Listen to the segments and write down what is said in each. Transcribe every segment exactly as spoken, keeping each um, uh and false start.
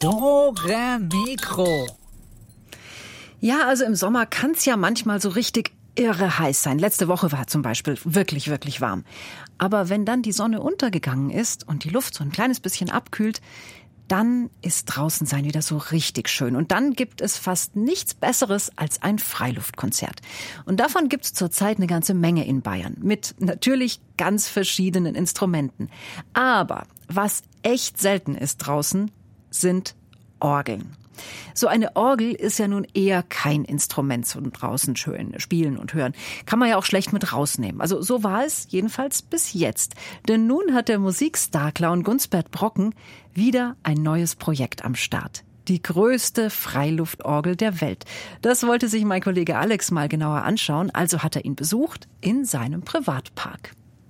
Dore Mikro. Ja, also im Sommer kann's ja manchmal so richtig irre heiß sein. Letzte Woche war zum Beispiel wirklich, wirklich warm. Aber wenn dann die Sonne untergegangen ist und die Luft so ein kleines bisschen abkühlt, dann ist draußen sein wieder so richtig schön. Und dann gibt es fast nichts Besseres als ein Freiluftkonzert. Und davon gibt's zurzeit eine ganze Menge in Bayern. Mit natürlich ganz verschiedenen Instrumenten. Aber was echt selten ist draußen, sind Orgeln. So eine Orgel ist ja nun eher kein Instrument zum draußen schön spielen und hören. Kann man ja auch schlecht mit rausnehmen. Also so war es jedenfalls bis jetzt. Denn nun hat der Musikstar-Clown Gunsbert Brocken wieder ein neues Projekt am Start. Die größte Freiluftorgel der Welt. Das wollte sich mein Kollege Alex mal genauer anschauen. Also hat er ihn besucht in seinem Privatpark.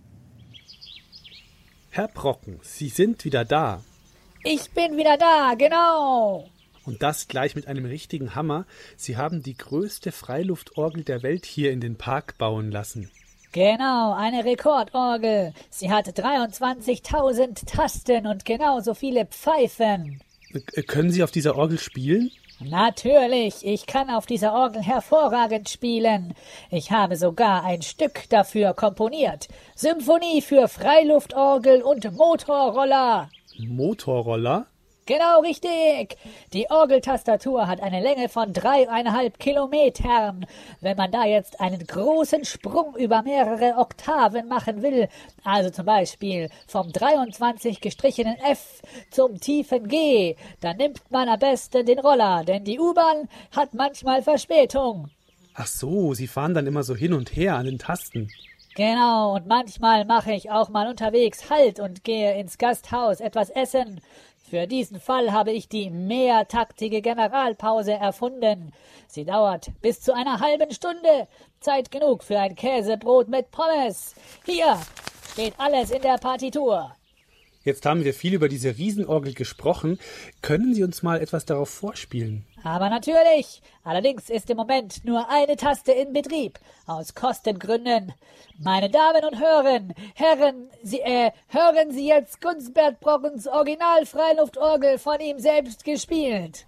Herr Brocken, Sie sind wieder da. Ich bin wieder da, genau. Und das gleich mit einem richtigen Hammer. Sie haben die größte Freiluftorgel der Welt hier in den Park bauen lassen. Genau, eine Rekordorgel. Sie hat dreiundzwanzigtausend Tasten und genauso viele Pfeifen. Äh, können Sie auf dieser Orgel spielen? Natürlich, ich kann auf dieser Orgel hervorragend spielen. Ich habe sogar ein Stück dafür komponiert. Symphonie für Freiluftorgel und Motorroller. Motorroller? Genau richtig. Die Orgeltastatur hat eine Länge von dreieinhalb Kilometern. Wenn man da jetzt einen großen Sprung über mehrere Oktaven machen will, also zum Beispiel vom dreiundzwanzig gestrichenen F zum tiefen G, dann nimmt man am besten den Roller, denn die U-Bahn hat manchmal Verspätung. Ach so, Sie fahren dann immer so hin und her an den Tasten. Genau, und manchmal mache ich auch mal unterwegs Halt und gehe ins Gasthaus etwas essen. Für diesen Fall habe ich die mehrtaktige Generalpause erfunden. Sie dauert bis zu einer halben Stunde. Zeit genug für ein Käsebrot mit Pommes. Hier steht alles in der Partitur. Jetzt haben wir viel über diese Riesenorgel gesprochen. Können Sie uns mal etwas darauf vorspielen? Aber natürlich. Allerdings ist im Moment nur eine Taste in Betrieb. Aus Kostengründen. Meine Damen und Herren, Herren, Sie, äh, hören Sie jetzt Gunsbert Brockens Original-Freiluftorgel von ihm selbst gespielt.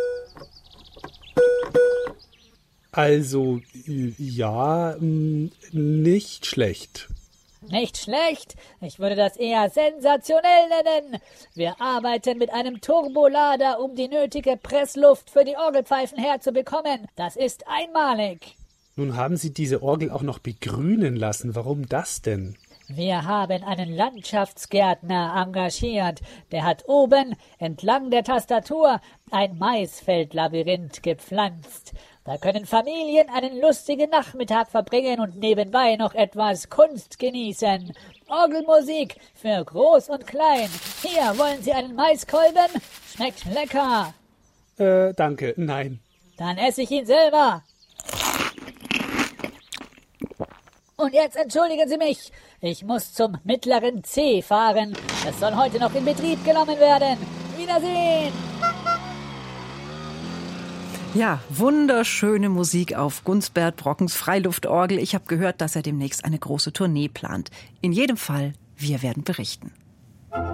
Also, ja, nicht schlecht. Nicht schlecht, ich würde das eher sensationell nennen. Wir arbeiten mit einem Turbolader, um die nötige Pressluft für die Orgelpfeifen herzubekommen. Das ist einmalig. Nun haben Sie diese Orgel auch noch begrünen lassen. Warum das denn? Wir haben einen Landschaftsgärtner engagiert. Der hat oben entlang der Tastatur ein Maisfeldlabyrinth gepflanzt. Da können Familien einen lustigen Nachmittag verbringen und nebenbei noch etwas Kunst genießen. Orgelmusik für Groß und Klein. Hier, wollen Sie einen Maiskolben? Schmeckt lecker. Äh, danke, nein. Dann esse ich ihn selber. Und jetzt entschuldigen Sie mich. Ich muss zum mittleren C fahren. Das soll heute noch in Betrieb genommen werden. Wiedersehen. Ja, wunderschöne Musik auf Gunsbert Brockens Freiluftorgel. Ich habe gehört, dass er demnächst eine große Tournee plant. In jedem Fall, wir werden berichten.